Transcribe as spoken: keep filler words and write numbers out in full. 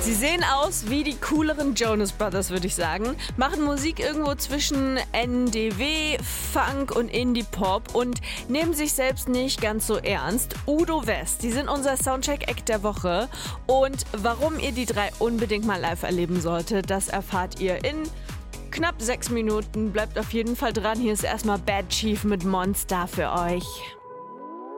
Sie sehen aus wie die cooleren Jonas Brothers, würde ich sagen. Machen Musik irgendwo zwischen N D W, Funk und Indie-Pop und nehmen sich selbst nicht ganz so ernst. Udo West, die sind unser Soundcheck-Act der Woche. Und warum ihr die drei unbedingt mal live erleben solltet, das erfahrt ihr in knapp sechs Minuten. Bleibt auf jeden Fall dran. Hier ist erstmal Bad Chief mit Monster für euch.